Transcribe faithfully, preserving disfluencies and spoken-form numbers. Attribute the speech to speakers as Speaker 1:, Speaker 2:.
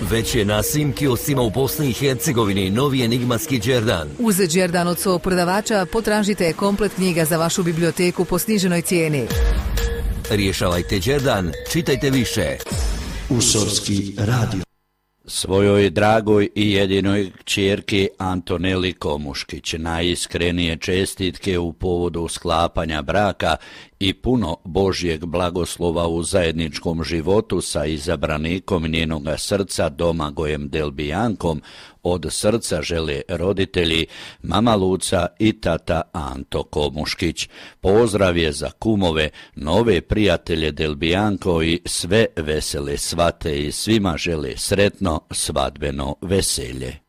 Speaker 1: Već je na svim kioscima u Bosni i Hercegovini novi enigmatski Đerdan.
Speaker 2: Uz Đerdan od svog prodavača potražite komplet knjiga za vašu biblioteku po sniženoj cijeni.
Speaker 1: Rješavajte Đerdan, čitajte više.
Speaker 3: Usorski radio.
Speaker 4: Svojoj dragoj i jedinoj kćerki Antoneli Komuškić najiskrenije čestitke u povodu sklapanja braka i puno Božjeg blagoslova u zajedničkom životu sa izabranikom njenoga srca Domagojem Delbijankom od srca žele roditelji mama Luca i tata Anto Komuškić. Pozdrav je za kumove, nove prijatelje Delbijanko i sve vesele svate i svima žele sretno svadbeno veselje.